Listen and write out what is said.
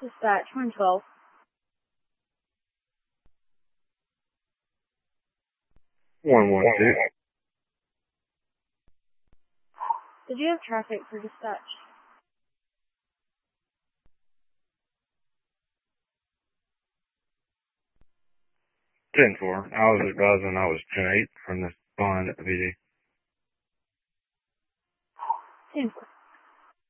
Dispatch 112. 112. Did you have traffic for dispatch? 10-4. I was advising I was 10-8 from this bond PD. 10-4.